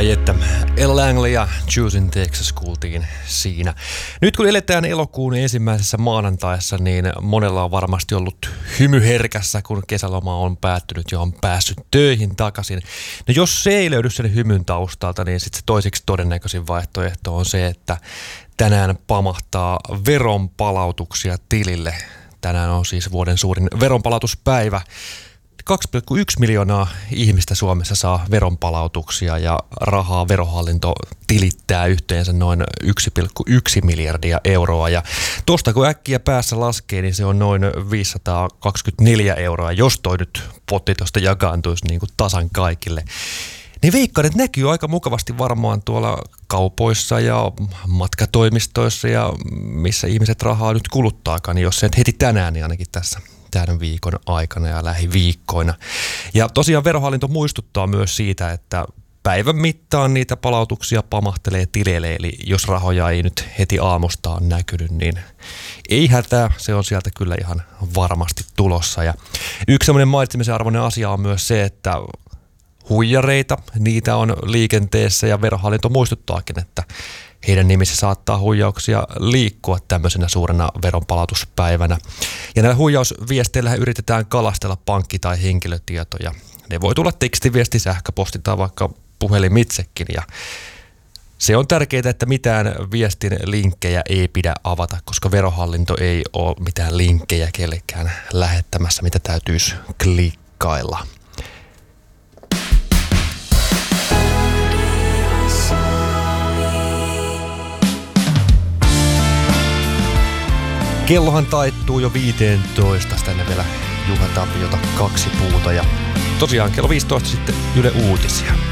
Ai että, El Langley ja Choosing Texas kuultiin siinä. Nyt kun eletään elokuun ensimmäisessä maanantaissa, niin monella on varmasti ollut hymy herkässä, kun kesäloma on päättynyt ja on päässyt töihin takaisin. No jos se ei löydy sen hymyn taustalta, niin sitten se toiseksi todennäköisin vaihtoehto on se, että tänään pamahtaa veronpalautuksia tilille. Tänään on siis vuoden suurin veronpalautuspäivä. 2,1 miljoonaa ihmistä Suomessa saa veronpalautuksia ja rahaa Verohallinto tilittää yhteensä noin 1,1 miljardia euroa. Ja tuosta kun äkkiä päässä laskee, niin se on noin 524 euroa, jos toi nyt potti tuosta jakaantuisi niin kuin tasan kaikille. Niin veikkaan, että näkyy aika mukavasti varmaan tuolla kaupoissa ja matkatoimistoissa ja missä ihmiset rahaa nyt kuluttaakaan, niin jos se heti tänään, niin ainakin tässä tämän viikon aikana ja lähiviikkoina. Ja tosiaan Verohallinto muistuttaa myös siitä, että päivän mittaan niitä palautuksia pamahtelee tileille, eli jos rahoja ei nyt heti aamustaan näkynyt, niin ei hätää, se on sieltä kyllä ihan varmasti tulossa. Ja yksi semmoinen mainitsemisen arvoinen asia on myös se, että huijareita, niitä on liikenteessä ja Verohallinto muistuttaakin, että heidän nimissä saattaa huijauksia liikkua tämmöisenä suurena veronpalautuspäivänä. Ja näillä huijausviesteillä yritetään kalastella pankki- tai henkilötietoja. Ne voi tulla tekstiviesti, sähköposti tai vaikka puhelimitsekin. Ja se on tärkeää, että mitään viestin linkkejä ei pidä avata, koska Verohallinto ei ole mitään linkkejä kellekään lähettämässä, mitä täytyisi klikkailla. Kellohan taittuu jo 15, tänne vielä Juha Tapiota 2 puuta ja tosiaan kello 15 sitten Yle Uutisia.